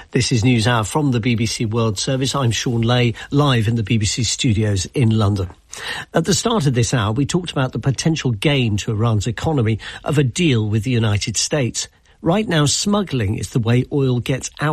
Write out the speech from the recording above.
This is News Hour from the BBC World Service. I'm Sean Lay, live in the BBC studios in London. At the start of this hour, we talked about the potential gain to Iran's economy of a deal with the United States. Right now, smuggling is the way oil gets out